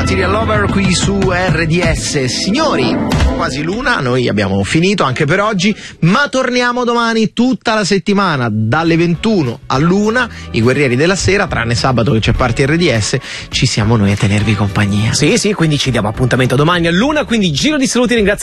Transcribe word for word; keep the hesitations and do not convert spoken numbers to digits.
Material Lover qui su R D S. Signori, quasi l'una, noi abbiamo finito anche per oggi, ma torniamo domani tutta la settimana dalle ventuno all'una, i guerrieri della sera, tranne sabato che c'è Party R D S, ci siamo noi a tenervi compagnia. Sì, sì, quindi ci diamo appuntamento domani all'una, quindi giro di saluti, ringrazio